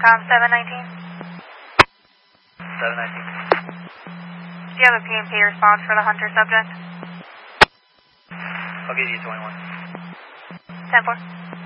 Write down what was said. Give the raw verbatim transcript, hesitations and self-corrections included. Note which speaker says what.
Speaker 1: com seven nineteen.
Speaker 2: seven nineteen.
Speaker 1: Do you have a P M P response for the Hunter subject?
Speaker 2: I'll give you twenty-one.
Speaker 1: ten four.